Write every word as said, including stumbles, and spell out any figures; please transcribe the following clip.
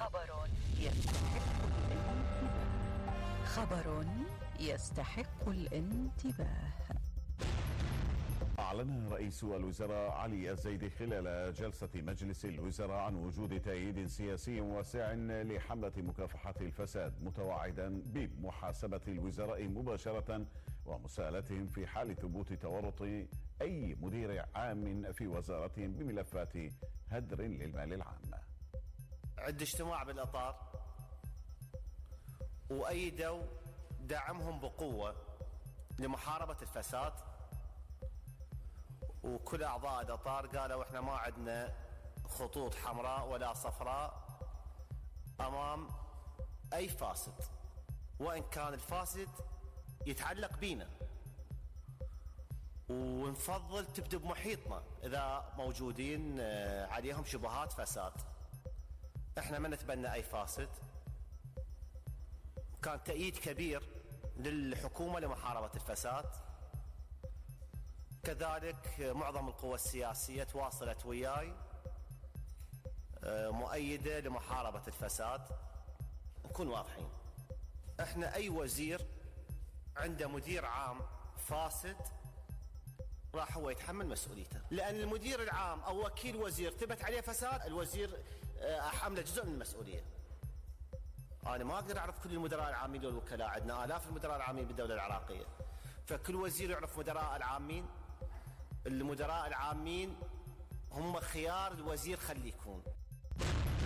خبر يستحق الانتباه. خبر يستحق الانتباه. أعلن رئيس الوزراء علي الزيدي خلال جلسة مجلس الوزراء عن وجود تأييد سياسي واسع لحملة مكافحة الفساد، متوعدا بمحاسبة الوزراء مباشرة ومساءلتهم في حال ثبوت تورط أي مدير عام في وزارتهم بملفات هدر للمال العام. عد اجتماع بالإطار وأيدوا دعمهم بقوة لمحاربة الفساد، وكل أعضاء الإطار قالوا إحنا ما عندنا خطوط حمراء ولا صفراء أمام أي فاسد، وإن كان الفاسد يتعلق بينا، ونفضل تبدأ بمحيطنا إذا موجودين عليهم شبهات فساد. إحنا ما نتبنى أي فاسد. كان تأييد كبير للحكومة لمحاربة الفساد، كذلك معظم القوى السياسية تواصلت وياي مؤيدة لمحاربة الفساد. نكون واضحين، احنا اي وزير عنده مدير عام فاسد راح هو يتحمل مسؤوليته، لان المدير العام او وكيل وزير ثبت عليه فساد، الوزير حمله جزء من المسؤولية. انا ما اقدر اعرف كل المدراء العامين والوكلاء، عندنا الاف المدراء العامين بالدولة العراقية، فكل وزير يعرف مدراء العامين. المدراء العامين هم خيار الوزير خليه يكون،